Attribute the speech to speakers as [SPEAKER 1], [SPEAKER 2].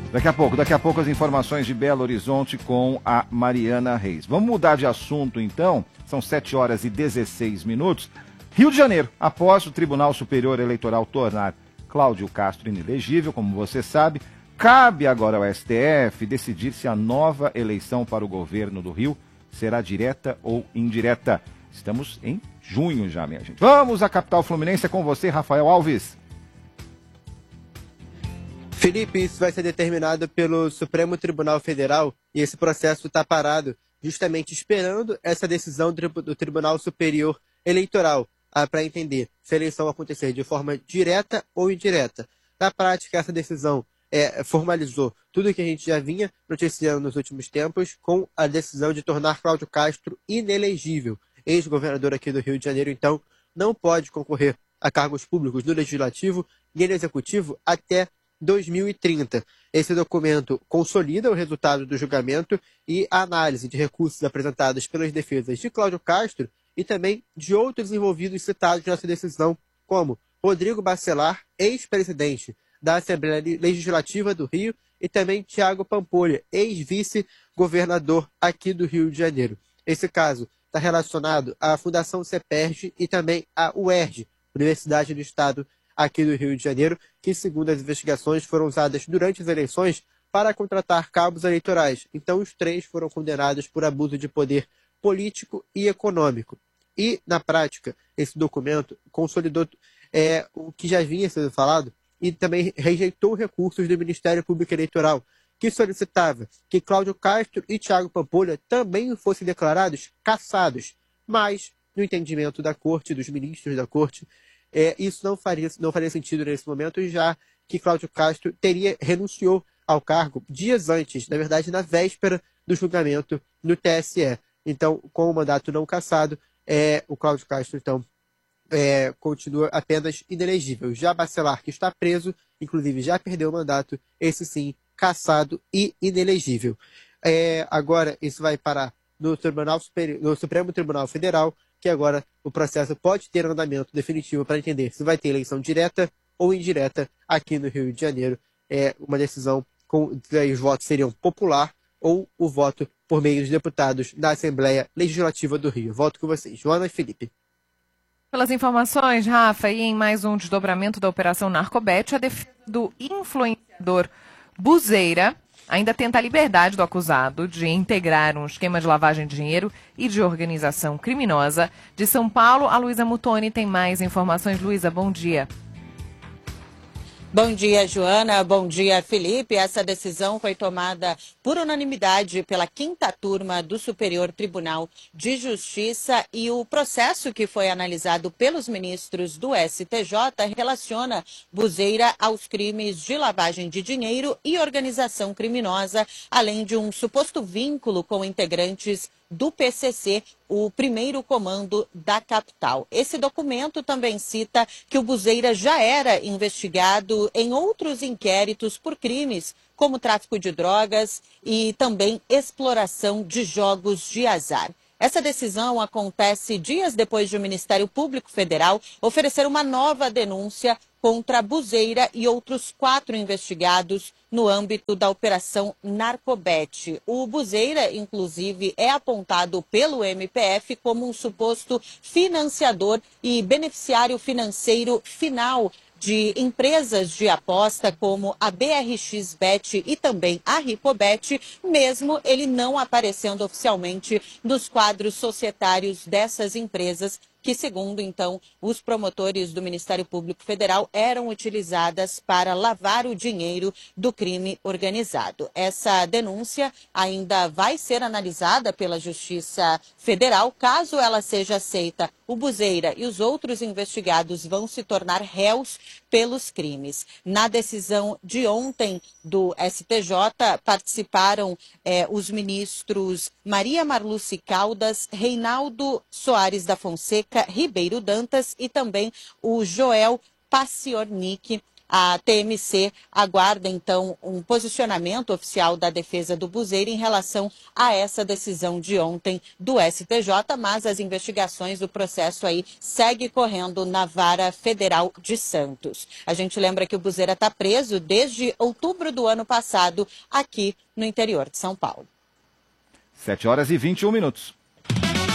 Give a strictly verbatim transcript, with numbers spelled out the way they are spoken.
[SPEAKER 1] Daqui a pouco, daqui a pouco as informações de Belo Horizonte com a Mariana Reis. Vamos mudar de assunto então, são sete horas e dezesseis minutos. Rio de Janeiro, após o Tribunal Superior Eleitoral tornar Cláudio Castro inelegível, como você sabe, cabe agora ao S T F decidir se a nova eleição para o governo do Rio será direta ou indireta. Estamos em junho já, minha gente. Vamos à capital fluminense, é com você, Rafael Alves.
[SPEAKER 2] Felipe, isso vai ser determinado pelo Supremo Tribunal Federal e esse processo está parado justamente esperando essa decisão do Tribunal Superior Eleitoral ah, para entender se a eleição vai acontecer de forma direta ou indireta. Na prática, essa decisão é, formalizou tudo o que a gente já vinha noticiando nos últimos tempos com a decisão de tornar Cláudio Castro inelegível. Ex-governador aqui do Rio de Janeiro, então, não pode concorrer a cargos públicos no Legislativo e no Executivo até dois mil e trinta. Esse documento consolida o resultado do julgamento e a análise de recursos apresentados pelas defesas de Cláudio Castro e também de outros envolvidos citados nessa decisão, como Rodrigo Bacelar, ex-presidente da Assembleia Legislativa do Rio, e também Tiago Pampolha, ex-vice-governador aqui do Rio de Janeiro. Esse caso está relacionado à Fundação CEPERJ e também à U E R J, Universidade do Estado aqui do Rio de Janeiro, que, segundo as investigações, foram usadas durante as eleições para contratar cabos eleitorais. Então, os três foram condenados por abuso de poder político e econômico. E, na prática, esse documento consolidou é, o que já vinha sendo falado e também rejeitou recursos do Ministério Público Eleitoral, que solicitava que Cláudio Castro e Tiago Pampolha também fossem declarados cassados. Mas, no entendimento da Corte, dos ministros da Corte, É, isso não faria, não faria sentido nesse momento, já que Cláudio Castro teria renunciou ao cargo dias antes, na verdade, na véspera do julgamento no T S E. Então, com o mandato não cassado, é, o Cláudio Castro, então, é, continua apenas inelegível. Já Bacelar, que está preso, inclusive já perdeu o mandato, esse sim, cassado e inelegível. É, agora, isso vai parar no, Tribunal Superior, no Supremo Tribunal Federal, que agora o processo pode ter andamento definitivo para entender se vai ter eleição direta ou indireta aqui no Rio de Janeiro. É uma decisão com os votos seriam popular ou o voto por meio dos deputados da Assembleia Legislativa do Rio. Volto com vocês. Joana e Felipe.
[SPEAKER 3] Pelas informações, Rafa, e em mais um desdobramento da Operação Narcobet, a defesa do influenciador Buzeira ainda tenta a liberdade do acusado de integrar um esquema de lavagem de dinheiro e de organização criminosa. De São Paulo, a Luísa Mutoni tem mais informações. Luísa, bom dia.
[SPEAKER 4] Bom dia, Joana. Bom dia, Felipe. Essa decisão foi tomada por unanimidade pela quinta turma do Superior Tribunal de Justiça e o processo que foi analisado pelos ministros do S T J relaciona Buzeira aos crimes de lavagem de dinheiro e organização criminosa, além de um suposto vínculo com integrantes do P C C, o primeiro comando da capital. Esse documento também cita que o Buzeira já era investigado em outros inquéritos por crimes como tráfico de drogas e também exploração de jogos de azar. Essa decisão acontece dias depois de o Ministério Público Federal oferecer uma nova denúncia contra Buzeira e outros quatro investigados no âmbito da Operação Narcobet. O Buzeira, inclusive, é apontado pelo M P F como um suposto financiador e beneficiário financeiro final de empresas de aposta como a B R X Bet e também a Ricobet, mesmo ele não aparecendo oficialmente nos quadros societários dessas empresas, que, segundo, então, os promotores do Ministério Público Federal, eram utilizadas para lavar o dinheiro do crime organizado. Essa denúncia ainda vai ser analisada pela Justiça Federal. Caso ela seja aceita, o Buzeira e os outros investigados vão se tornar réus pelos crimes. Na decisão de ontem do S T J, participaram eh, os ministros Maria Marluce Caldas, Reinaldo Soares da Fonseca, Ribeiro Dantas e também o Joel Paciornik. A T M C aguarda, então, um posicionamento oficial da defesa do Buzeira em relação a essa decisão de ontem do S T J, mas as investigações do processo aí seguem correndo na Vara Federal de Santos. A gente lembra que o Buzeira está preso desde outubro do ano passado aqui no interior de São Paulo.
[SPEAKER 1] sete horas e vinte e um minutos.